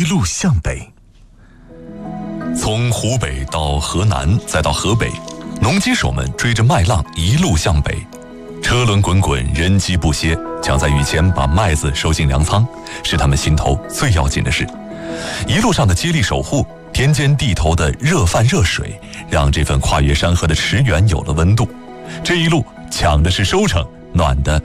一路向北。从湖北到河南，再到河北，农机手们追着麦浪一路向北，车轮滚滚，人机不歇，抢在雨前把麦子收进粮仓，是他们心头最要紧的事。一路上的接力守护，田间地头的热饭热水，让这份跨越山河的驰援有了温度。这一路抢的是收成，暖的